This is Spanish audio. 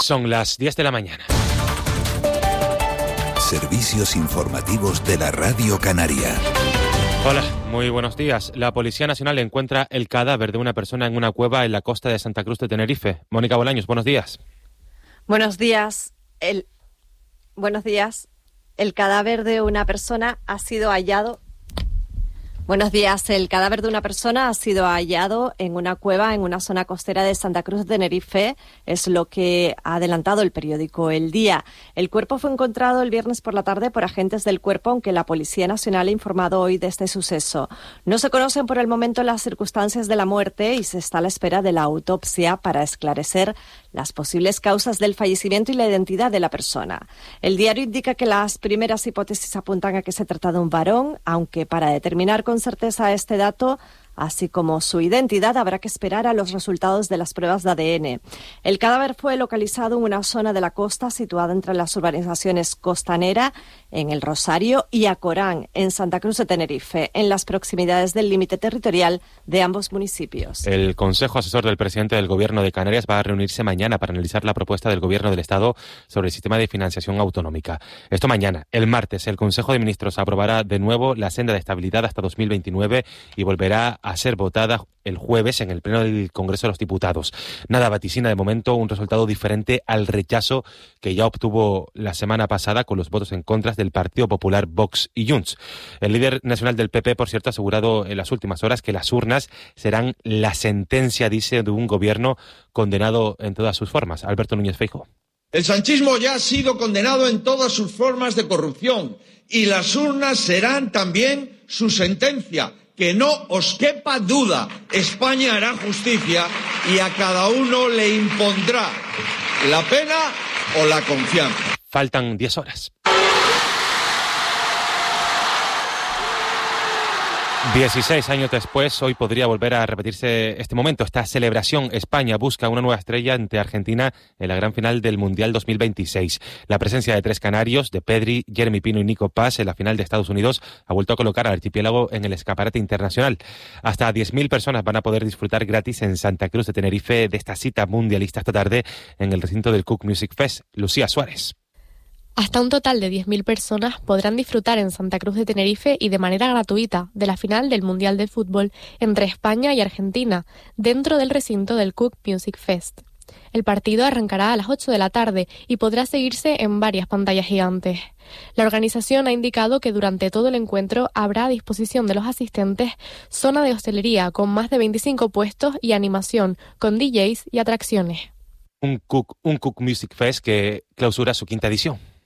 Son las 10 de la mañana. Servicios informativos de la Radio Canaria. Hola, muy buenos días. La Policía Nacional encuentra el cadáver de una persona en una cueva en la costa de Santa Cruz de Tenerife. Mónica Bolaños, buenos días. Buenos días. Buenos días. El cadáver de una persona ha sido hallado. Buenos días. El cadáver de una persona ha sido hallado en una cueva en una zona costera de Santa Cruz de Tenerife. Es lo que ha adelantado el periódico El Día. El cuerpo fue encontrado el viernes por la tarde por agentes del cuerpo, aunque la Policía Nacional ha informado hoy de este suceso. No se conocen por el momento las circunstancias de la muerte y se está a la espera de la autopsia para esclarecer las posibles causas del fallecimiento y la identidad de la persona. El diario indica que las primeras hipótesis apuntan a que se trata de un varón, aunque para determinar con certeza este dato, así como su identidad, habrá que esperar a los resultados de las pruebas de ADN. El cadáver fue localizado en una zona de la costa situada entre las urbanizaciones Costanera, en El Rosario, y Acorán, en Santa Cruz de Tenerife, en las proximidades del límite territorial de ambos municipios. El Consejo Asesor del Presidente del Gobierno de Canarias va a reunirse mañana para analizar la propuesta del Gobierno del Estado sobre el sistema de financiación autonómica. Esto mañana. El martes, el Consejo de Ministros aprobará de nuevo la senda de estabilidad hasta 2029 y volverá a ser votada el jueves en el Pleno del Congreso de los Diputados. Nada vaticina de momento un resultado diferente al rechazo que ya obtuvo la semana pasada con los votos en contra del Partido Popular, Vox y Junts. El líder nacional del PP, por cierto, ha asegurado en las últimas horas que las urnas serán la sentencia, dice, de un gobierno condenado en todas sus formas. Alberto Núñez Feijóo. El sanchismo ya ha sido condenado en todas sus formas de corrupción y las urnas serán también su sentencia. Que no os quepa duda, España hará justicia y a cada uno le impondrá la pena o la confianza. Faltan 10 horas. 16 años después, hoy podría volver a repetirse este momento, esta celebración. España busca una nueva estrella ante Argentina en la gran final del Mundial 2026. La presencia de 3 canarios, de Pedri, Jeremy Pino y Nico Paz, en la final de Estados Unidos, ha vuelto a colocar al archipiélago en el escaparate internacional. Hasta 10.000 personas van a poder disfrutar gratis en Santa Cruz de Tenerife de esta cita mundialista esta tarde en el recinto del Cook Music Fest. Lucía Suárez. Hasta un total de 10.000 personas podrán disfrutar en Santa Cruz de Tenerife y de manera gratuita de la final del Mundial de Fútbol entre España y Argentina, dentro del recinto del Cook Music Fest. El partido arrancará a las 8 de la tarde y podrá seguirse en varias pantallas gigantes. La organización ha indicado que durante todo el encuentro habrá a disposición de los asistentes zona de hostelería con más de 25 puestos y animación, con DJs y atracciones. Un Cook Music Fest que clausura su 5ª edición.